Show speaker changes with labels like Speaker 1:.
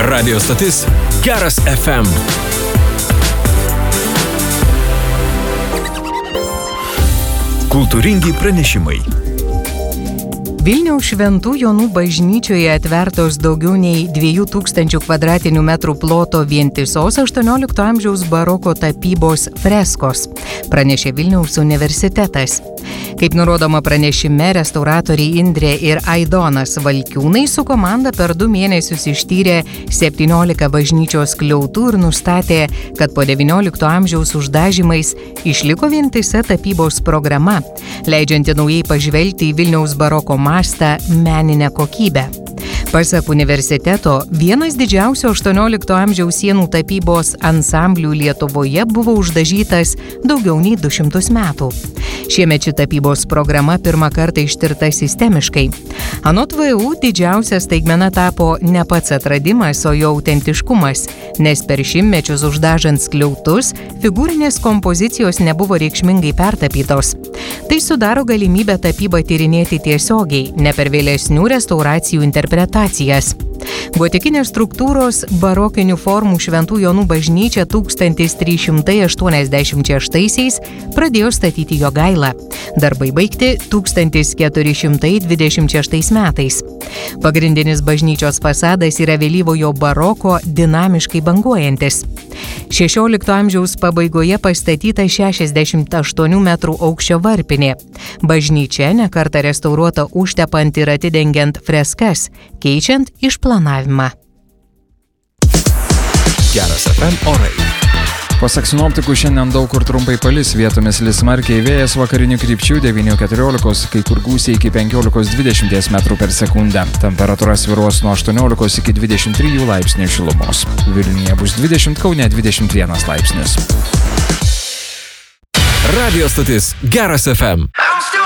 Speaker 1: Radio stotis Geras FM. Kultūringi pranešimai.
Speaker 2: Vilniaus Šventų Jonų bažnyčioje atvertos daugiau nei 2000 kvadratinių metrų ploto vientisos 18 amžiaus baroko tapybos freskos, pranešė Vilniaus universitetas. Kaip nurodoma pranešime, restauratoriai Indrė ir Aidonas Valkiūnai su komanda per 2 mėnesius ištyrė 17 bažnyčios skliautų ir nustatė, kad po 19 amžiaus uždažymais išliko vientisa tapybos programa, leidžianti naujai pažvelgti į Vilniaus baroko mastą, meninę kokybę. Pasak universiteto, vienas didžiausių 18 amžiaus sienų tapybos ansamblių Lietuvoje buvo uždažytas daugiau nei 200 metų. Šiemet ši tapybos programa pirmą kartą ištirta sistemiškai. Anot VU didžiausia staigmena tapo ne pats atradimas, o jo autentiškumas, nes per šimtmečius uždažant skliautus, figūrinės kompozicijos nebuvo reikšmingai pertapytos. Tai sudaro galimybę tapybą tyrinėti tiesiogiai, ne per vėlesnių restauracijų interpretacijas. Gotikinės struktūros barokinių formų Šventų Jonų bažnyčia 1386 pradėjo statyti Jogailą. Darbai baigti 1426 metais. Pagrindinis bažnyčios fasadas yra vėlyvojo baroko dinamiškai banguojantis. 16 amžiaus pabaigoje pastatyta 68 metrų aukščio varpinė. Bažnyčia nekartą restauruota užtepant ir atidengiant freskas, keičiant išplanavimą.
Speaker 1: Geras FM orai.
Speaker 3: Pasak sinoptikų, šiandien daug kur trumpai palis, vietomis lis smarkiai, vėjas vakarinių krypčių 9–14, kai kur gūsiai iki 15–20 metrų per sekundę. Temperatūra svyruos nuo 18 iki 23 laipsnių šilumos. Vilniuje bus 20, Kaune 21 laipsnis.
Speaker 1: Radio stotis Geras FM.